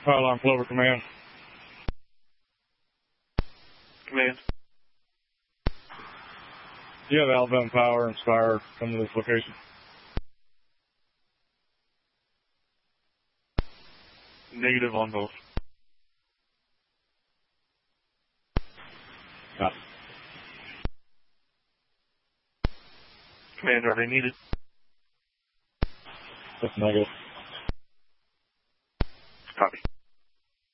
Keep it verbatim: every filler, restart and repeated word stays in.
Fire alarm Clover Command. Command. Do you have Alabama Power and Spire come to this location? Negative on both. Got it. Command, are they needed? That's negative.